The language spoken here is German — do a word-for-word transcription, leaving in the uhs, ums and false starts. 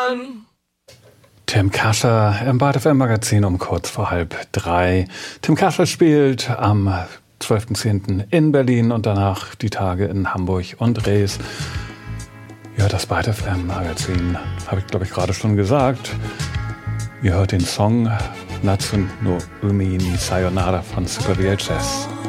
Mann. Tim Kascher im Bad F M-Magazin um kurz vor halb drei. Tim Kascher spielt am zwölften zehnten in Berlin und danach die Tage in Hamburg und Dres. Ja, das Bad F M-Magazin habe ich, glaube ich, gerade schon gesagt. Ihr hört den Song Natsu no Umi ni Sayonara von Super V H S.